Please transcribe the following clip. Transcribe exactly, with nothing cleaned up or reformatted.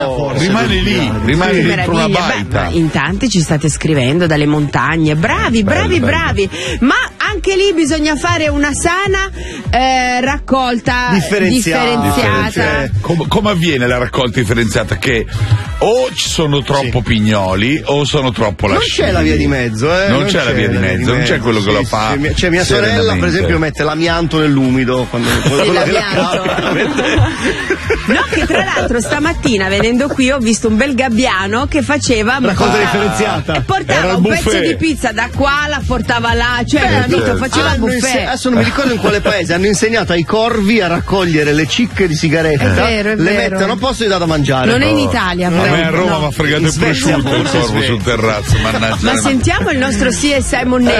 rimane lì, rimane Che dentro una meraviglia. baita. Beh, ma in tanti ci state scrivendo dalle montagne, bravi, bravi, Bello, bravi, ma anche lì bisogna fare una sana eh, raccolta Differenziata. differenziata. Com- come avviene la raccolta differenziata? Che o ci sono troppo Sì. pignoli o sono troppo Non lasciati. c'è la via di mezzo, eh? Non c'è la via di mezzo, non c'è quello che Sì, lo fa sì, mia- Cioè, mia sorella, per serenamente. esempio, mette l'amianto nell'umido quando, quando la No, che tra l'altro stamattina venendo qui ho visto un bel gabbiano che faceva Raccolta portava- differenziata. e portava Era il un pezzo buffet. di pizza da qua, la portava là, cioè Beh, capito, certo. faceva il Hanno inse- buffet. adesso non mi ricordo in quale paese hanno insegnato ai corvi a raccogliere le cicche di sigaretta, È vero, è le vero. mettono a posto e gli dà da mangiare. Non è in Italia, A però. me a Roma no. mi ha fregato In il Svezia prosciutto il forse, corvo Svezia. sul terrazzo, mannaggia. Ma la- sentiamo il nostro C S I Monnezza.